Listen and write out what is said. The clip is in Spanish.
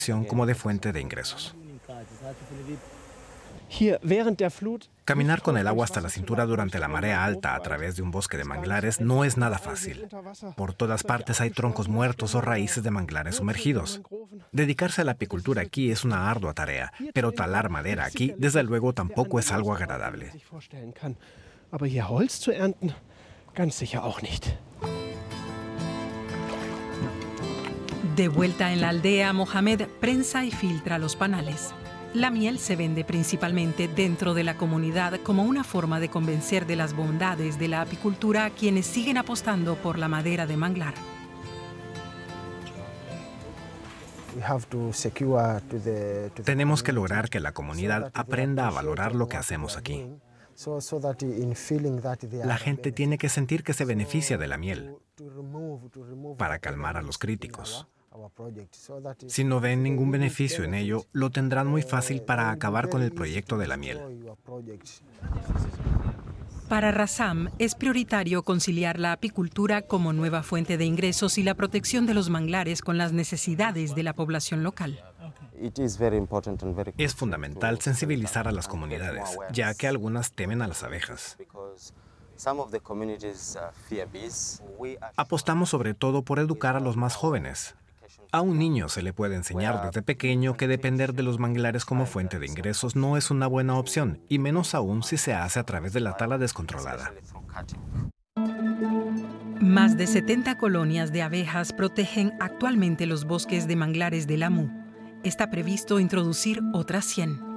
como de fuente de ingresos. Caminar con el agua hasta la cintura durante la marea alta a través de un bosque de manglares no es nada fácil. Por todas partes hay troncos muertos o raíces de manglares sumergidos. Dedicarse a la apicultura aquí es una ardua tarea, pero talar madera aquí, desde luego, tampoco es algo agradable. De vuelta en la aldea, Mohamed prensa y filtra los panales. La miel se vende principalmente dentro de la comunidad como una forma de convencer de las bondades de la apicultura a quienes siguen apostando por la madera de manglar. Tenemos que lograr que la comunidad aprenda a valorar lo que hacemos aquí. La gente tiene que sentir que se beneficia de la miel para calmar a los críticos. Si no ven ningún beneficio en ello, lo tendrán muy fácil para acabar con el proyecto de la miel. Para Rassam es prioritario conciliar la apicultura como nueva fuente de ingresos y la protección de los manglares con las necesidades de la población local. Es fundamental sensibilizar a las comunidades, ya que algunas temen a las abejas. Apostamos sobre todo por educar a los más jóvenes. A un niño se le puede enseñar desde pequeño que depender de los manglares como fuente de ingresos no es una buena opción, y menos aún si se hace a través de la tala descontrolada. Más de 70 colonias de abejas protegen actualmente los bosques de manglares de Lamu. Está previsto introducir otras 100.